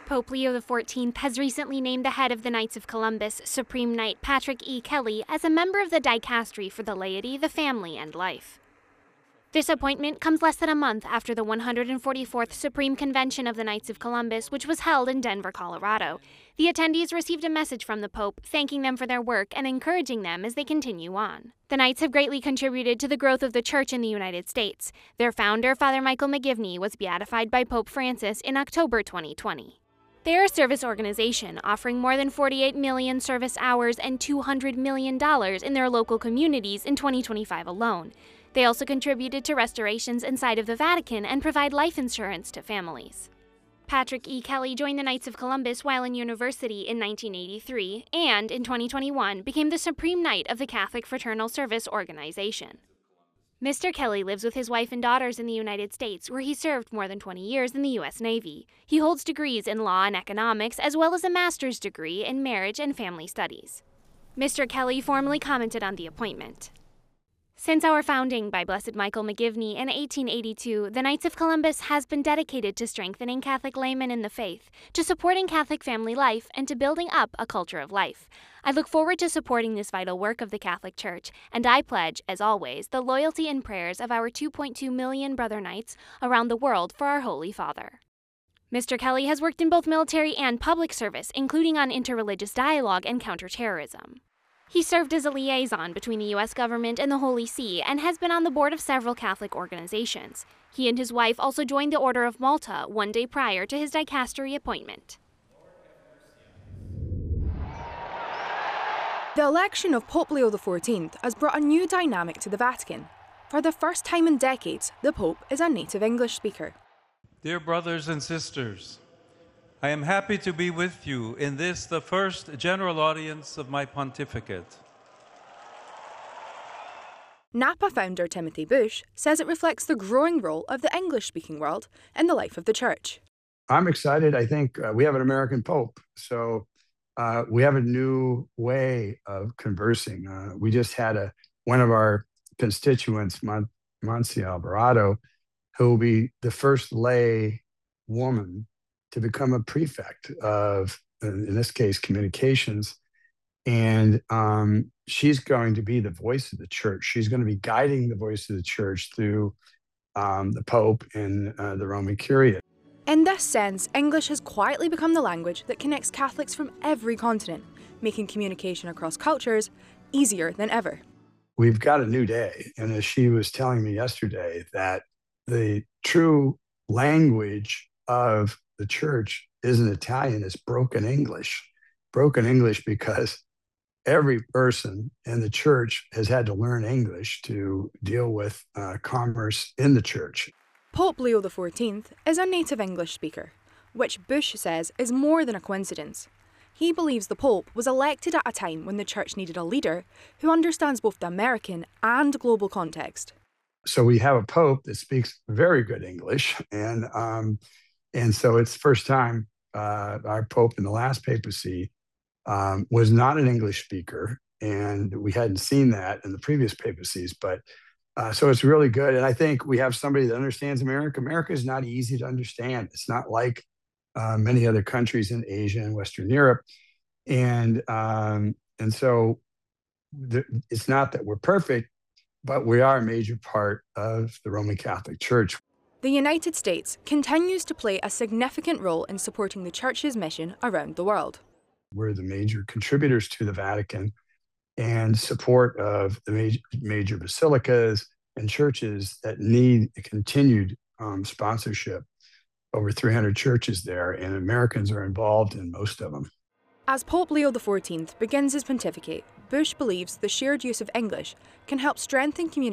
Pope Leo XIV has recently named the head of the Knights of Columbus, Supreme Knight Patrick E. Kelly, as a member of the dicastery for the laity, the family, and life. This appointment comes less than a month after the 144th Supreme Convention of the Knights of Columbus, which was held in Denver, Colorado. The attendees received a message from the Pope thanking them for their work and encouraging them as they continue on. The Knights have greatly contributed to the growth of the Church in the United States. Their founder, Father Michael McGivney, was beatified by Pope Francis in October 2020. They are a service organization offering more than 48 million service hours and $200 million in their local communities in 2025 alone. They also contributed to restorations inside of the Vatican and provide life insurance to families. Patrick E. Kelly joined the Knights of Columbus while in university in 1983 and, in 2021, became the Supreme Knight of the Catholic Fraternal Service Organization. Mr. Kelly lives with his wife and daughters in the United States, where he served more than 20 years in the U.S. Navy. He holds degrees in law and economics, as well as a master's degree in marriage and family studies. Mr. Kelly formally commented on the appointment. Since our founding by Blessed Michael McGivney in 1882, the Knights of Columbus has been dedicated to strengthening Catholic laymen in the faith, to supporting Catholic family life, and to building up a culture of life. I look forward to supporting this vital work of the Catholic Church, and I pledge, as always, the loyalty and prayers of our 2.2 million brother knights around the world for our Holy Father. Mr. Kelly has worked in both military and public service, including on interreligious dialogue and counterterrorism. He served as a liaison between the U.S. government and the Holy See and has been on the board of several Catholic organizations. He and his wife also joined the Order of Malta one day prior to his dicastery appointment. The election of Pope Leo XIV has brought a new dynamic to the Vatican. For the first time in decades, the Pope is a native English speaker. Dear brothers and sisters, I am happy to be with you in this, the first general audience of my pontificate. NAPA founder Timothy Bush says it reflects the growing role of the English-speaking world in the life of the Church. I'm excited. I think we have an American Pope, so we have a new way of conversing. We just had one of our constituents, Monsieur Alvarado, who will be the first lay woman to become a prefect of, in this case, communications. And she's going to be the voice of the Church. She's going to be guiding the voice of the Church through the Pope and the Roman Curia. In this sense, English has quietly become the language that connects Catholics from every continent, making communication across cultures easier than ever. We've got a new day. And as she was telling me yesterday, that the true language of the Church isn't Italian, it's broken English. Broken English because every person in the Church has had to learn English to deal with commerce in the Church. Pope Leo XIV is a native English speaker, which Bush says is more than a coincidence. He believes the Pope was elected at a time when the Church needed a leader who understands both the American and global context. So we have a Pope that speaks very good English, and so it's the first time our Pope in the last papacy was not an English speaker, and we hadn't seen that in the previous papacies. But so it's really good, and I think we have somebody that understands America. America is not easy to understand. It's not like many other countries in Asia and Western Europe, and so it's not that we're perfect, but we are a major part of the Roman Catholic Church. The United States continues to play a significant role in supporting the Church's mission around the world. We're the major contributors to the Vatican and support of the major basilicas and churches that need continued sponsorship. Over 300 churches there, and Americans are involved in most of them. As Pope Leo XIV begins his pontificate, Bush believes the shared use of English can help strengthen communication